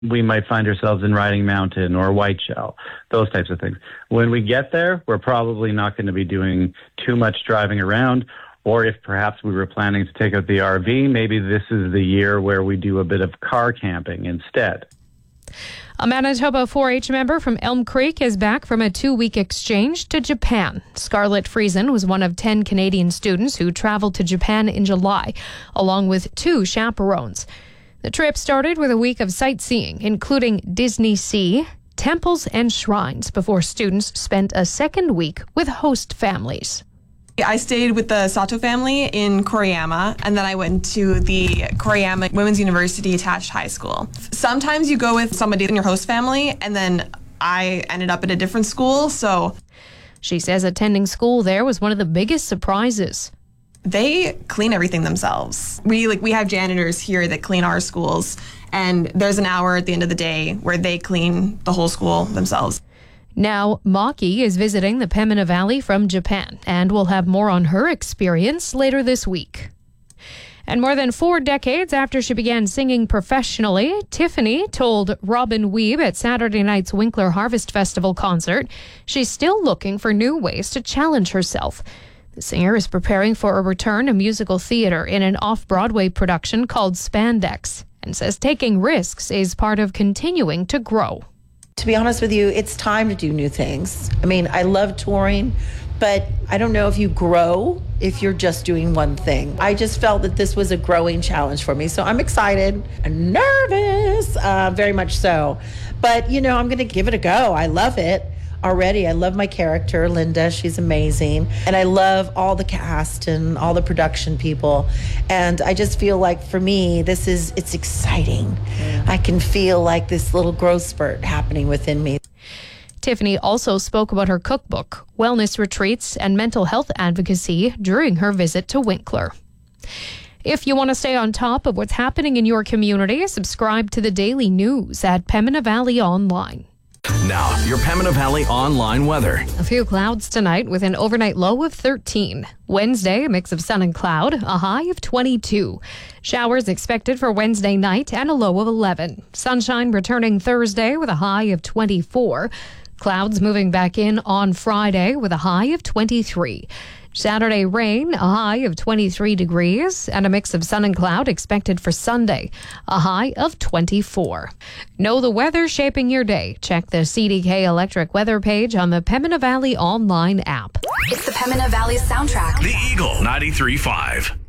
We might find ourselves in Riding Mountain or Whiteshell, those types of things. When we get there, we're probably not going to be doing too much driving around. Or if perhaps we were planning to take out the RV, maybe this is the year where we do a bit of car camping instead. A Manitoba 4-H member from Elm Creek is back from a 2-week exchange to Japan. Scarlett Friesen was one of 10 Canadian students who traveled to Japan in July, along with 2 chaperones. The trip started with a week of sightseeing, including Disney Sea, temples and shrines, before students spent a second week with host families. I stayed with the Sato family in Koriyama, and then I went to the Koriyama Women's University attached high school. Sometimes you go with somebody in your host family, and then I ended up at a different school, so... She says attending school there was one of the biggest surprises. They clean everything themselves. We have janitors here that clean our schools, and there's an hour at the end of the day where they clean the whole school themselves. Now, Maki is visiting the Pembina Valley from Japan, and we'll have more on her experience later this week. And more than 4 decades after she began singing professionally, Tiffany told Robin Weeb at Saturday night's Winkler Harvest Festival concert she's still looking for new ways to challenge herself. The singer is preparing for a return to musical theater in an off-Broadway production called Spandex, and says taking risks is part of continuing to grow. To be honest with you, it's time to do new things. I mean, I love touring, but I don't know if you grow if you're just doing one thing. I just felt that this was a growing challenge for me. So I'm excited and nervous, very much so. But, I'm going to give it a go. I love it already. I love my character, Linda. She's amazing. And I love all the cast and all the production people. And I just feel like for me, it's exciting. I can feel like this little growth spurt happening within me. Tiffany also spoke about her cookbook, wellness retreats, and mental health advocacy during her visit to Winkler. If you want to stay on top of what's happening in your community, subscribe to the daily news at Pembina Valley Online. Now, your Pembina Valley online weather. A few clouds tonight with an overnight low of 13. Wednesday, a mix of sun and cloud, a high of 22. Showers expected for Wednesday night and a low of 11. Sunshine returning Thursday with a high of 24. Clouds moving back in on Friday with a high of 23. Saturday rain, a high of 23 degrees, and a mix of sun and cloud expected for Sunday, a high of 24. Know the weather shaping your day. Check the CDK Electric weather page on the Pembina Valley online app. It's the Pembina Valley soundtrack. The Eagle 93.5.